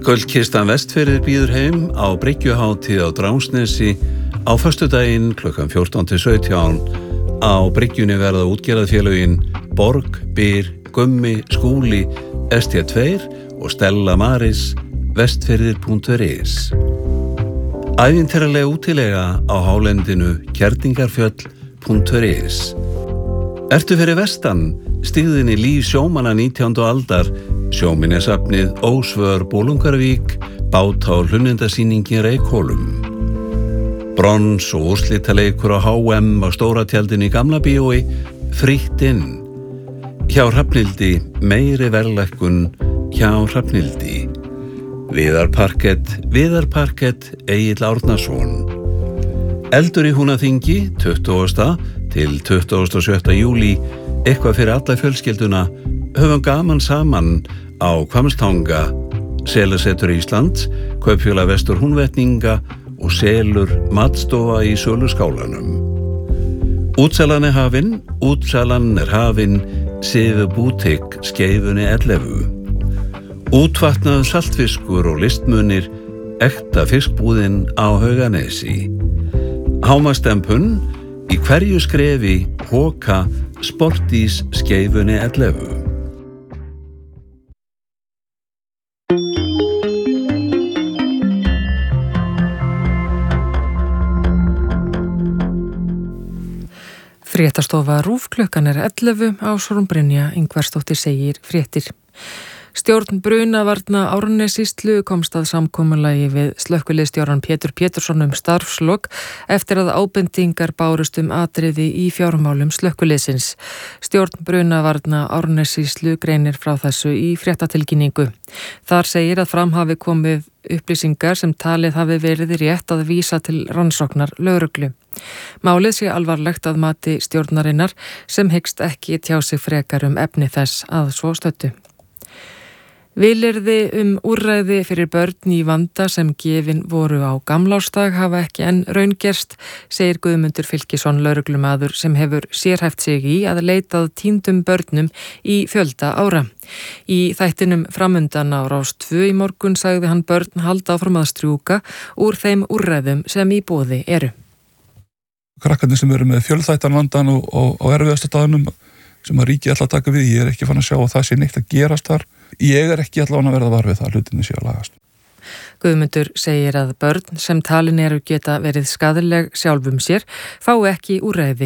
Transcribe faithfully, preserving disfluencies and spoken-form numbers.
Gullkistan Vestfirðir býður heim á bryggjuhátíð á Drangsnesi á föstudaginn klukkan fjórtán til sautján. Á bryggjunni verða útgerðarfélögin Borg, Byr, Gummi, Skúli, S T tvö og Stella Maris, vestfirðir punktur is. Ævintýraleg útilega á hálendinu kertingarfjöll punktur is. Ertu fyrir vestan, stígðin í líf sjómanna nítjándu aldar, sjóminjasafnið Ósvör Bolungarvík, báta- og hlunnindasýningin Reykhólum. Brons og úrslitaleikur á H M á Stóra tjaldinu í Gamla bíói, frítt inn. Hjá Hrafnhildi, meiri verðlækkun hjá Hrafnhildi. Viðarparkett, Viðarparkett, Egill Árnason. Eldur í Húnaþingi, tuttugasta til tuttugasta og sjötta júlí, eitthvað fyrir alla fjölskylduna, höfum gaman saman á Hvammstanga, Selasetur Íslands, Kaupfélag Vestur Húnvetninga og Selur matstofa í Söluskálanum. Útsalan er hafin, útsalan er hafin, Sifu bútik, Skeifunni ellefu. Útvatnaður saltfiskur og listmunir, ekta fiskbúðin á Hauganesi. Hámastempun, í hverju skrefi, Hóka, Sportís, Skeifunni ellefu. Fréttastofa RÚV klukkan er ellefu, Ásrún Brynja Ingvarsdóttir segir fréttir. Stjórn Brunavarna Árnessýslu komst að samkomulagi við slökkviliðsstjórann Pétur Pétursson um starfslok eftir að ábendingar bárust um atriði í fjármálum slökkviliðsins. Stjórn Brunavarna Árnessýslu greinir frá þessu í fréttatilkynningu. Þar segir að fram hafi komið upplýsingar sem talið hafi verið rétt að vísa til rannsóknar lögreglu. Málið sé alvarlegt að mati stjórnarinnar sem hyggst ekki tjá sig frekar um efni þess að svo stöddu. Vilyrði um úrræði fyrir börn í vanda sem gefin voru á gamlársdag hafa ekki enn raungerst, segir Guðmundur Fylkisson lögreglumaður sem hefur sérhæft sig í að leitað týndum börnum í fjölda ára. Í þættinum framundan á Rás tvö í morgun sagði hann börn halda áfram að strjúka úr þeim úrræðum sem í boði eru. Krakkarnir sem eru með fjölþættan vandan og, og, og erfiðasta staðnum sem að ríki ætla að taka við, ég er ekki fann að sjá að það sé neitt að gerast þar. Ég er ekki allavega að verða var við það, hlutinni sé að lagast. Guðmundur segir að börn sem talin eru geta verið skaðleg sjálfum sér fái ekki úrræði